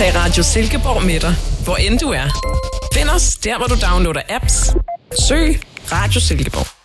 Tag Radio Silkeborg med dig, hvor end du er. Find os der, hvor du downloader apps. Søg Radio Silkeborg.